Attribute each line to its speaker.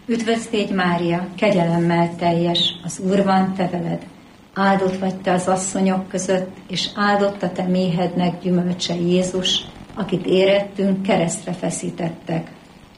Speaker 1: Üdvözlégy Mária, kegyelemmel teljes, az Úr van te veled. Áldott vagy te az asszonyok között, és áldott a te méhednek gyümölcse Jézus, akit érettünk, keresztre feszítettek.